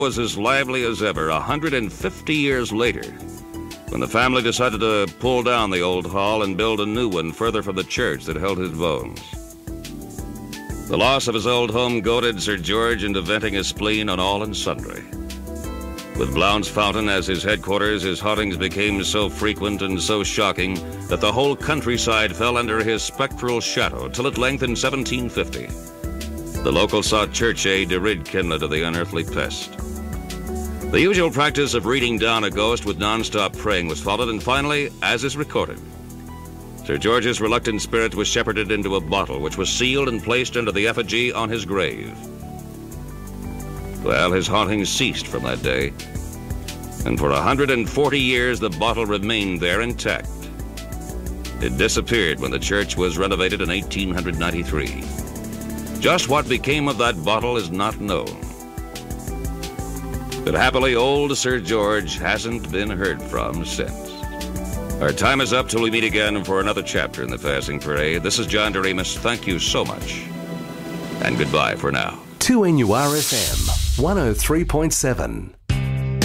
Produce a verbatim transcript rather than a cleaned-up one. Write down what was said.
was as lively as ever one hundred fifty years later, when the family decided to pull down the old hall and build a new one further from the church that held his bones. The loss of his old home goaded Sir George into venting his spleen on all and sundry. With Blount's Fountain as his headquarters, his hauntings became so frequent and so shocking that the whole countryside fell under his spectral shadow, till at length in seventeen fifty, the locals sought church aid to rid Kinloch of the unearthly pest. The usual practice of reading down a ghost with non-stop praying was followed, and finally, as is recorded, Sir George's reluctant spirit was shepherded into a bottle, which was sealed and placed under the effigy on his grave. Well, his hauntings ceased from that day, and for one hundred forty years the bottle remained there intact. It disappeared when the church was renovated in eighteen ninety-three. Just what became of that bottle is not known. But happily, old Sir George hasn't been heard from since. Our time is up till we meet again for another chapter in the Passing Parade. This is John Doremus. Thank you so much, and goodbye for now. two N U R F M, one oh three point seven.